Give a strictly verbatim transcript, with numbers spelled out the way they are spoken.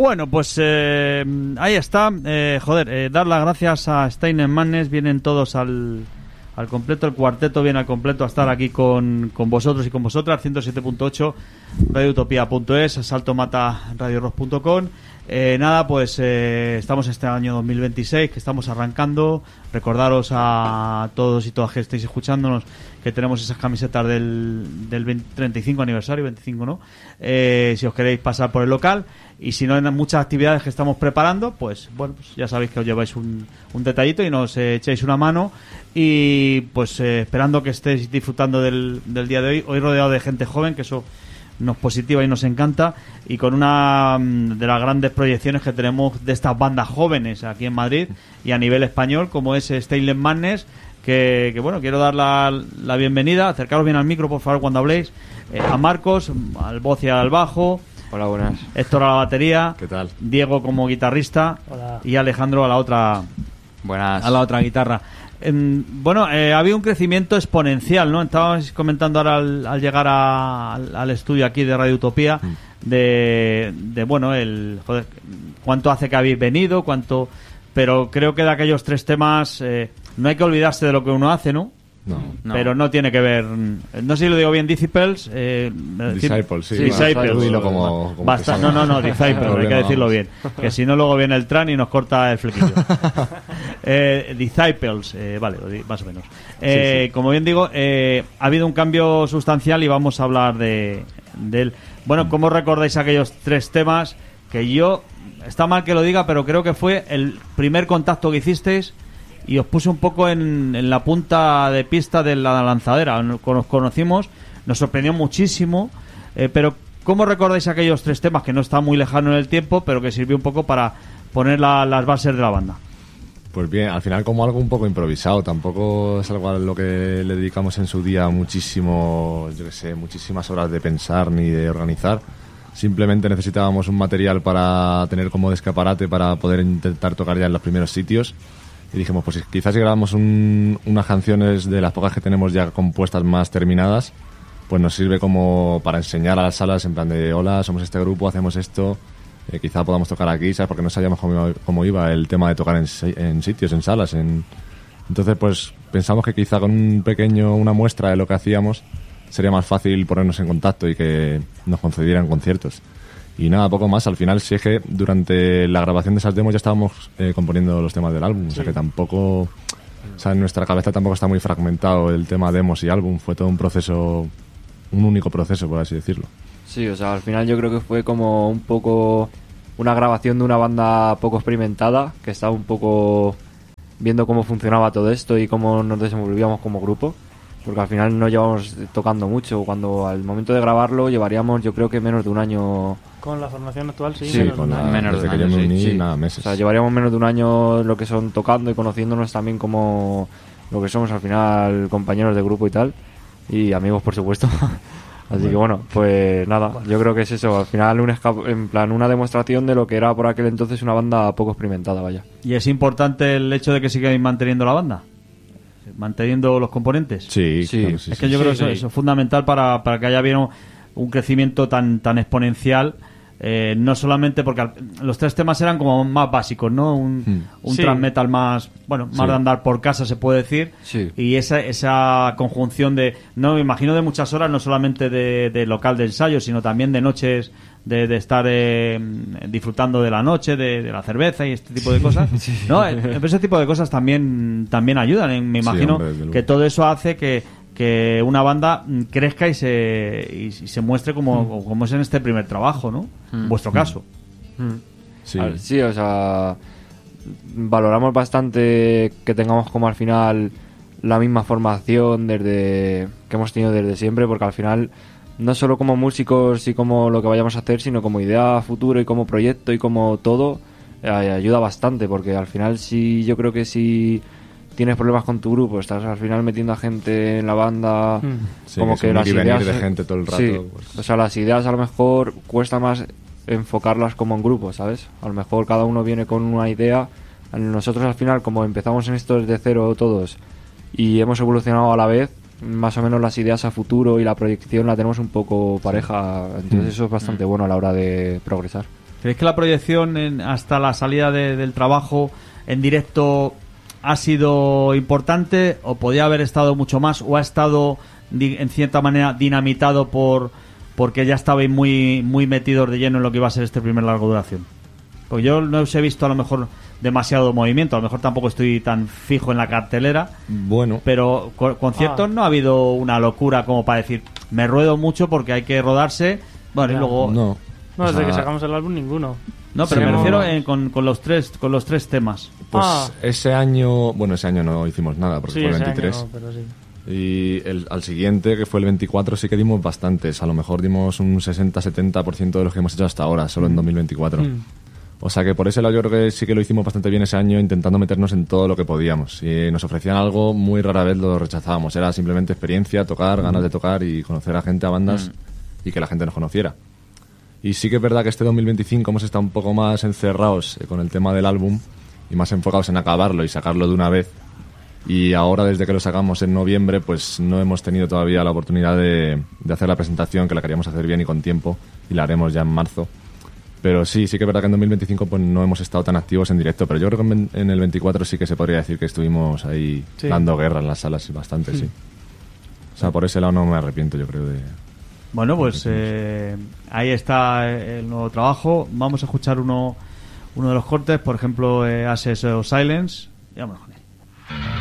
Bueno, pues eh, ahí está. Eh, joder, eh, dar las gracias a Stein Madness. Vienen todos al, al completo. El cuarteto viene al completo a estar aquí con, con vosotros y con vosotras. ciento siete punto ocho, radio utopía punto es, Salto Mata, radio rock punto com. Eh, nada, pues eh, estamos este año dos mil veintiséis, que estamos arrancando. Recordaros a todos y todas que estéis escuchándonos que tenemos esas camisetas del, del veinte, treinta y cinco aniversario, veinticinco, ¿no? Eh, si os queréis pasar por el local. Y si no, en muchas actividades que estamos preparando, pues bueno, pues ya sabéis que os lleváis un, un detallito y nos eh, echáis una mano. Y pues eh, esperando que estéis disfrutando del, del día de hoy. Hoy rodeado de gente joven, que eso nos positiva y nos encanta, y con una de las grandes proyecciones que tenemos de estas bandas jóvenes aquí en Madrid y a nivel español, como es Stein Madness, que, que bueno, quiero dar la, la bienvenida. Acercaros bien al micro, por favor, cuando habléis. Eh, a Marcos, al voz y al bajo. Hola, buenas. Héctor a la batería. ¿Qué tal? Diego como guitarrista. Hola. Y Alejandro a la otra. Buenas. A la otra guitarra. Eh, bueno, eh, ha habido un crecimiento exponencial, ¿no? Estábamos comentando ahora al, al llegar a, al, al estudio aquí de Radio Utopía mm. de, de, bueno, el joder, cuánto hace que habéis venido, cuánto... Pero creo que de aquellos tres temas eh, no hay que olvidarse de lo que uno hace, ¿no? No, no. Pero no tiene que ver. No sé si lo digo bien, Disciples. Eh, Disciples, sí. Disciples. Bueno, como, como Basta, no, no, no, Disciples, hay que decirlo bien. Que si no, luego viene el tran y nos corta el flequillo. eh, Disciples, eh, vale, más o menos. Eh, sí, sí. Como bien digo, eh, ha habido un cambio sustancial y vamos a hablar de, de él. Bueno, ¿cómo recordáis aquellos tres temas que yo. Está mal que lo diga, pero creo que fue el primer contacto que hicisteis y os puse un poco en, en la punta de pista de la lanzadera. Nos conocimos, nos sorprendió muchísimo, eh, pero ¿cómo recordáis aquellos tres temas que no está muy lejano en el tiempo, pero que sirvió un poco para poner la, las bases de la banda? Pues bien, al final como algo un poco improvisado, tampoco es algo a lo que le dedicamos en su día muchísimo, yo qué sé, muchísimas horas de pensar ni de organizar. Simplemente necesitábamos un material para tener como de escaparate para poder intentar tocar ya en los primeros sitios. Y dijimos, pues quizás si grabamos un, unas canciones de las pocas que tenemos ya compuestas más terminadas, pues nos sirve como para enseñar a las salas en plan de, hola, somos este grupo, hacemos esto, eh, quizá podamos tocar aquí, ¿sabes? Porque no sabíamos cómo, cómo iba el tema de tocar en, en sitios, en salas. En... Entonces, pues pensamos que quizá con un pequeño, una muestra de lo que hacíamos, sería más fácil ponernos en contacto y que nos concedieran conciertos. Y nada, poco más. Al final, sí es que durante la grabación de esas demos ya estábamos eh, componiendo los temas del álbum. Sí. O sea que tampoco... O sea, en nuestra cabeza tampoco está muy fragmentado el tema demos y álbum. Fue todo un proceso, un único proceso, por así decirlo. Sí, o sea, al final yo creo que fue como un poco una grabación de una banda poco experimentada, que estaba un poco viendo cómo funcionaba todo esto y cómo nos desenvolvíamos como grupo. Porque al final no llevamos tocando mucho. Cuando al momento de grabarlo llevaríamos, yo creo que menos de un año. Con la formación actual, sí. Sí, menos con de un la, año. menos de un año, uní, sí, sí. Nada, meses. O sea, llevaríamos menos de un año lo que son tocando y conociéndonos también como lo que somos al final, compañeros de grupo y tal. Y amigos, por supuesto. Así bueno. que bueno, pues nada, bueno. Yo creo que es eso. Al final, un esca- en plan, una demostración de lo que era por aquel entonces una banda poco experimentada, vaya. ¿Y es importante el hecho de que sigáis manteniendo la banda? ¿Manteniendo los componentes? Sí, sí. Claro, sí es que sí, yo sí, creo que sí. eso, eso es fundamental para, para que haya bien un, un crecimiento tan tan exponencial. Eh, no solamente porque al, los tres temas eran como más básicos, ¿no? Un, hmm. un sí. thrash metal más, bueno, más sí. de andar por casa, se puede decir. Sí. Y esa esa conjunción de, no me imagino, de muchas horas, no solamente de, de local de ensayo, sino también de noches de, de estar eh, disfrutando de la noche, de, de la cerveza y este tipo de cosas. Sí. ¿No? Ese tipo de cosas también también ayudan. Me imagino sí, hombre, que todo eso hace que que una banda crezca y se y se muestre como, mm. como es en este primer trabajo, ¿no? Mm. En vuestro caso. Mm. Sí. Ver, sí, o sea, valoramos bastante que tengamos como al final la misma formación desde que hemos tenido desde siempre, porque al final no solo como músicos y como lo que vayamos a hacer, sino como idea futuro y como proyecto y como todo, eh, ayuda bastante, porque al final sí, yo creo que si tienes problemas con tu grupo, estás al final metiendo a gente en la banda, sí, como que, que las y ideas venir de gente todo el rato, sí, pues. O sea, las ideas a lo mejor cuesta más enfocarlas como en grupo, ¿sabes? A lo mejor cada uno viene con una idea. Nosotros al final, como empezamos en esto desde cero todos y hemos evolucionado a la vez, más o menos las ideas a futuro y la proyección la tenemos un poco pareja, entonces eso es bastante bueno a la hora de progresar. ¿Creéis que la proyección en, hasta la salida de, del trabajo en directo ha sido importante o podía haber estado mucho más o ha estado di, en cierta manera dinamitado por porque ya estabais muy muy metidos de lleno en lo que iba a ser este primer largo duración? Porque yo no os he visto a lo mejor demasiado movimiento, a lo mejor tampoco estoy tan fijo en la cartelera. Bueno, pero con conciertos ah. no ha habido una locura como para decir me ruedo mucho porque hay que rodarse. Bueno, ya. y luego no, no desde o sea, que sacamos el álbum ninguno. No, pero sí, me no, refiero no. En, con, con los tres con los tres temas. Pues ah. ese año, bueno, ese año no hicimos nada porque sí, fue el ese veintitrés. año, pero sí. Y el, al siguiente, que fue el veinticuatro, sí que dimos bastantes. A lo mejor dimos un sesenta a setenta por ciento de los que hemos hecho hasta ahora, solo en dos mil veinticuatro. Mm. O sea que por ese lado yo creo que sí que lo hicimos bastante bien ese año, intentando meternos en todo lo que podíamos. Si nos ofrecían algo, muy rara vez lo rechazábamos. Era simplemente experiencia, tocar, ganas de tocar y conocer a gente, a bandas mm. y que la gente nos conociera. Y sí que es verdad que este dos mil veinticinco hemos estado un poco más encerrados eh, con el tema del álbum y más enfocados en acabarlo y sacarlo de una vez. Y ahora, desde que lo sacamos en noviembre, pues no hemos tenido todavía la oportunidad de, de hacer la presentación, que la queríamos hacer bien y con tiempo, y la haremos ya en marzo. Pero sí, sí que es verdad que en dos mil veinticinco pues no hemos estado tan activos en directo, pero yo creo que en el veinticuatro sí que se podría decir que estuvimos ahí sí. dando guerra en las salas bastante, sí. sí. O sea, por ese lado no me arrepiento, yo creo, de... Bueno, pues eh, ahí está el nuevo trabajo. Vamos a escuchar uno, uno de los cortes, por ejemplo, eh, Ashes of Silence. Y vámonos con él.